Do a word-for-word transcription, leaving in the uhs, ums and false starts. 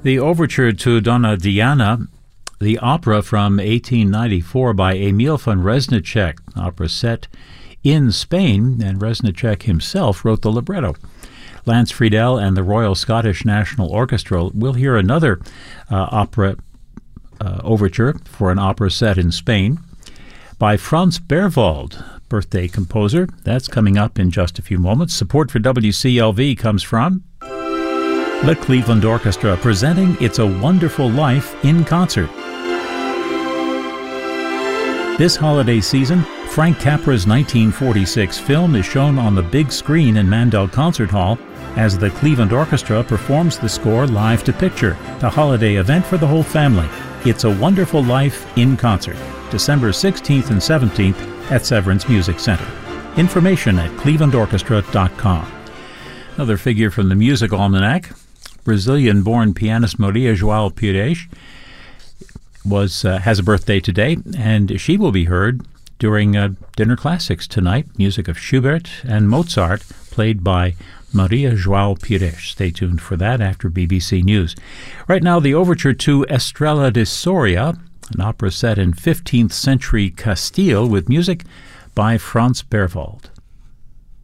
The overture to Donna Diana, the opera from eighteen ninety-four by Emil von Reznicek, opera set in Spain, and Reznicek himself wrote the libretto. Lance Friedel and the Royal Scottish National Orchestra will hear another uh, opera uh, overture for an opera set in Spain by Franz Berwald, birthday composer. That's coming up in just a few moments. Support for W C L V comes from the Cleveland Orchestra, presenting It's a Wonderful Life in concert. This holiday season, Frank Capra's nineteen forty-six film is shown on the big screen in Mandel Concert Hall as the Cleveland Orchestra performs the score live to picture, the holiday event for the whole family. It's a Wonderful Life in concert, December sixteenth and seventeenth at Severance Music Center. Information at cleveland orchestra dot com. Another figure from the Music Almanac, Brazilian-born pianist Maria João Pires was uh, has a birthday today, and she will be heard during uh, Dinner Classics tonight. Music of Schubert and Mozart, played by Maria João Pires. Stay tuned for that after B B C News. Right now, the overture to Estrela de Soria, an opera set in fifteenth century Castile with music by Franz Berwald.